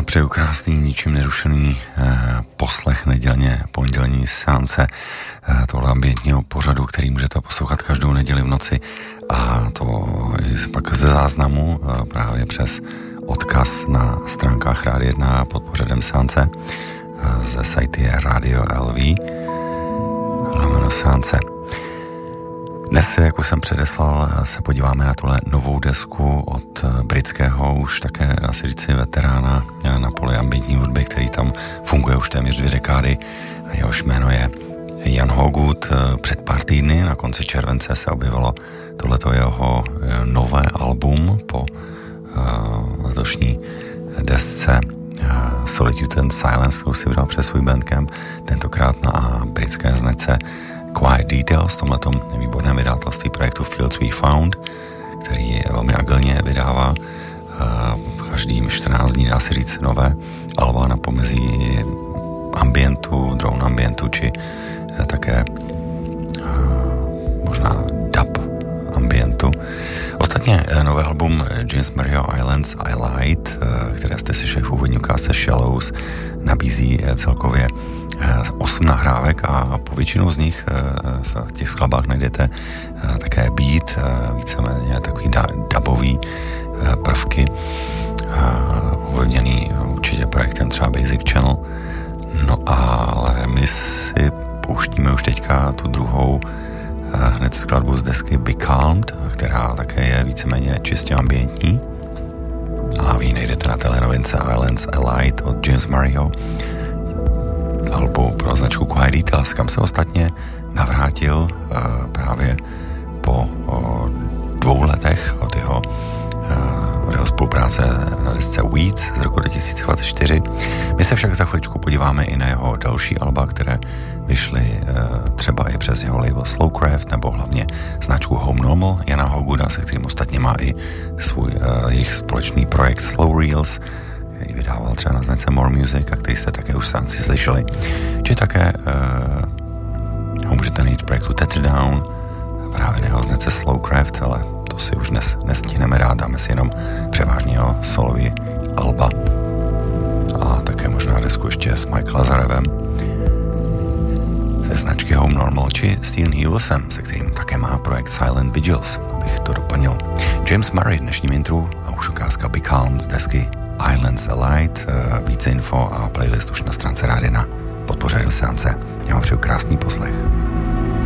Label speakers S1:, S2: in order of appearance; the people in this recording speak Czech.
S1: Přeju krásný, ničím nerušený poslech pondělní seance tohle ambientního pořadu, který můžete poslouchat každou neděli v noci, a to pak ze záznamu právě přes odkaz na stránkách Rádia 1 pod pořadem seance ze sajty je radio.lv/seance. Dnes, jak už jsem předeslal, se podíváme na tuhle novou desku od britského, už také dá se říci veterána na poli ambientní hudby, který tam funguje už téměř 2 dekády. Jehož jméno je Jan Hoogood. Před pár týdny, na konci července, se objevilo tohleto jeho nové album po letošní desce Solitude and Silence, kterou si vydal přes svůj Bandcamp, tentokrát na britské značce Quiet Details, v tomhletom výborném vydavatelství projektu Fields We Found, který velmi agilně vydává každým 14 dní, dá se říct, nové alba na pomezí ambientu, drone ambientu, či také možná dub ambientu. Ostatně nové album James Mario Islands I Light, které jste si v úvodní ukázce Shallows, nabízí celkově 8 nahrávek a po většinou z nich v těch skladbách najdete také beat, víceméně takový dubový prvky, ovlivněný určitě projektem třeba Basic Channel. No ale my si pouštíme už teďka tu druhou hned skladbu z desky Becalmed, která také je víceméně čistě ambientní, a vy ji najdete na telenovince Islands Light od James Mario, albu pro značku Quiet Details, kam se ostatně navrátil právě po 2 letech od jeho spolupráce na desce Weeds z roku 2024. My se však za chviličku podíváme i na jeho další alba, které vyšly třeba i přes jeho label Slowcraft, nebo hlavně značku Home Normal Jana Hoogooda, se kterým ostatně má i svůj jejich společný projekt Slow Reels, který vydával třeba na značce More Music a který jste také už sám si slyšeli. Či také ho můžete najít v projektu Teardown, právě na jeho značce Slowcraft, ale to si už dnes nestihneme rád, dáme si jenom převážně jeho solový alba a také možná desku ještě s Mike Lazarevem ze značky Home Normal, či Steven Hewlesem, se kterým také má projekt Silent Vigils, abych to doplnil. James Murray v dnešním intru a už ukázka Becalmed z desky Islands Light. Více info a playlist už na stránce Rádia 1 pod pořadem seance. Já vám přeju krásný poslech.